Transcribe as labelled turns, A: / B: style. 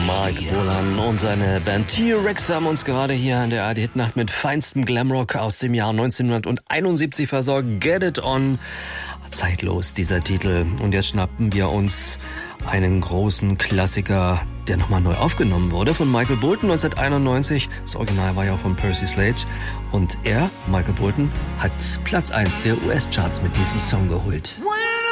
A: Mark Bolan und seine Band T-Rex haben uns gerade hier in der ARD-Hitnacht mit feinstem Glamrock aus dem Jahr 1971 versorgt. Get It On. Zeitlos, dieser Titel. Und jetzt schnappen wir uns einen großen Klassiker, der nochmal neu aufgenommen wurde von Michael Bolton 1991. Das Original war ja von Percy Sledge. Und er, Michael Bolton, hat Platz 1 der US-Charts mit diesem Song geholt.